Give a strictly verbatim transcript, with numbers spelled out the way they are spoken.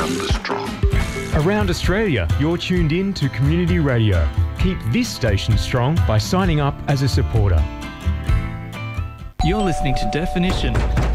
the strong. Around Australia, you're tuned in to Community Radio. Keep this station strong by signing up as a supporter. You're listening to Definition